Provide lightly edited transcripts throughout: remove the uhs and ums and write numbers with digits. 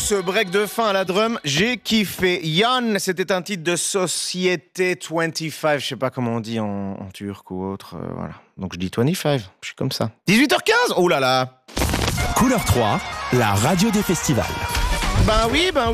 ce break de fin à la drum, j'ai kiffé. Yann, c'était un titre de Société 25, je sais pas comment on dit en turc ou autre, voilà. Donc je dis 25, je suis comme ça. 18h15, oh là là. Couleur 3, la radio des festivals. Ben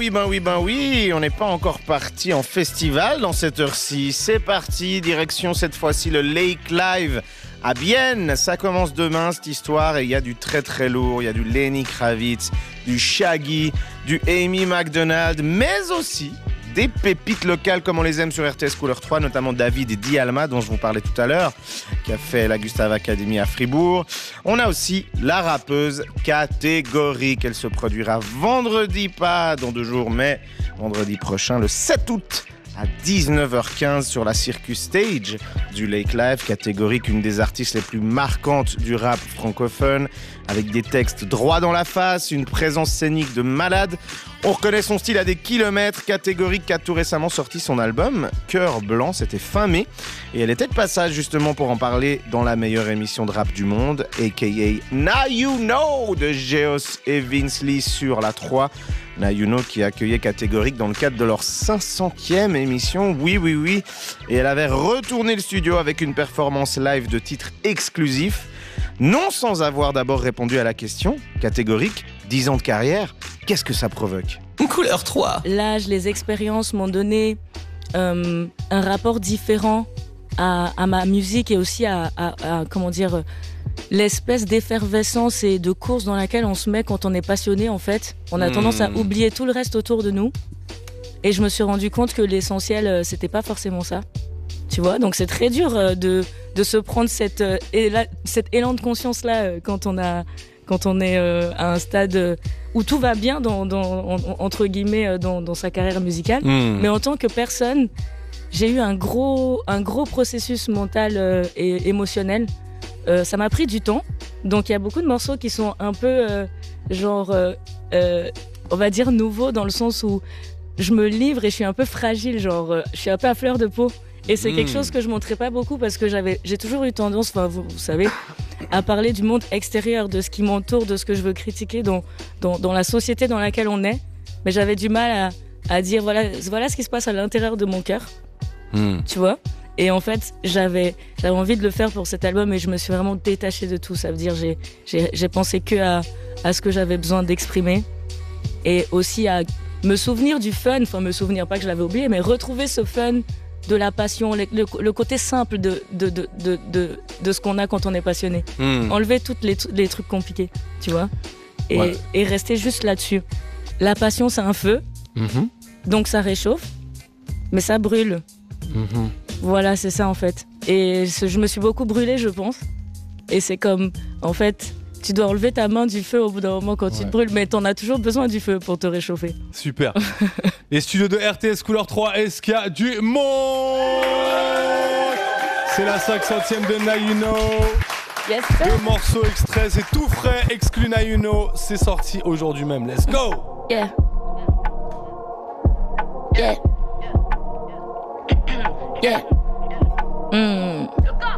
oui, on n'est pas encore parti en festival dans cette heure-ci. C'est parti, direction cette fois-ci le Lake Live à Bienne. Ça commence demain cette histoire et il y a du très très lourd. Il y a du Lenny Kravitz, du Shaggy, du Amy McDonald, mais aussi des pépites locales comme on les aime sur RTS Couleur 3, notamment David et Di Alma dont je vous parlais tout à l'heure, qui a fait la Gustave Academy à Fribourg. On a aussi la rappeuse Catégorique. Elle se produira vendredi, pas dans 2 jours, mais vendredi prochain, le 7 août à 19h15 sur la Circus Stage du Lake Live. Catégorique, une des artistes les plus marquantes du rap francophone, avec des textes droits dans la face, une présence scénique de malade. On reconnaît son style à des kilomètres. Catégorique qui a tout récemment sorti son album Cœur Blanc, c'était fin mai. Et elle était de passage justement pour en parler dans la meilleure émission de rap du monde, a.k.a. Now You Know de Geos et Vince Lee sur la 3. Now You Know qui accueillait Catégorique dans le cadre de leur 500e émission. Oui. Et elle avait retourné le studio avec une performance live de titres exclusifs. Non sans avoir d'abord répondu à la question. Catégorique, 10 ans de carrière, qu'est-ce que ça provoque ? Couleur 3. L'âge, les expériences m'ont donné un rapport différent à ma musique et aussi à comment dire, l'espèce d'effervescence et de course dans laquelle on se met quand on est passionné en fait. On a tendance à oublier tout le reste autour de nous. Et je me suis rendu compte que l'essentiel, c'était pas forcément ça. Tu vois, donc c'est très dur de se prendre cet élan de conscience-là quand on est à un stade où tout va bien entre guillemets dans sa carrière musicale. Mais en tant que personne, j'ai eu un gros processus mental et émotionnel. Ça m'a pris du temps. Donc il y a beaucoup de morceaux qui sont un peu on va dire nouveaux dans le sens où je me livre et je suis un peu fragile, je suis un peu à fleur de peau. Et c'est quelque chose que je montrais pas beaucoup parce que j'ai toujours eu tendance, enfin vous savez, à parler du monde extérieur, de ce qui m'entoure, de ce que je veux critiquer dans la société dans laquelle on est. Mais j'avais du mal à dire voilà ce qui se passe à l'intérieur de mon cœur. Tu vois ? Et en fait, j'avais envie de le faire pour cet album et je me suis vraiment détachée de tout. Ça veut dire j'ai pensé que à ce que j'avais besoin d'exprimer et aussi à me souvenir du fun, enfin me souvenir, pas que je l'avais oublié, mais retrouver ce fun de la passion, le côté simple de ce qu'on a quand on est passionné. Enlever tous les trucs compliqués, tu vois, et rester juste là-dessus. La passion, c'est un feu, donc ça réchauffe, mais ça brûle. Voilà, c'est ça en fait. Et je me suis beaucoup brûlée, je pense. Et c'est comme, en fait, tu dois enlever ta main du feu au bout d'un moment quand tu te brûles, mais t'en as toujours besoin du feu pour te réchauffer. Super. Les studios de RTS Couleur 3, est-ce qu'il y a du monde ? C'est la 500e de Now You Know. Yes, 2 morceaux extraits, c'est tout frais, exclu Now You Know. C'est sorti aujourd'hui même. Let's go. Yeah. Yeah.